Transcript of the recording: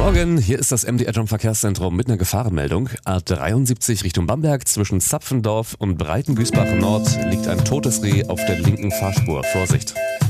Morgen, hier ist das MDR Jump Verkehrszentrum mit einer Gefahrenmeldung. A73 Richtung Bamberg zwischen Zapfendorf und Breitengüßbach Nord liegt ein totes Reh auf der linken Fahrspur. Vorsicht!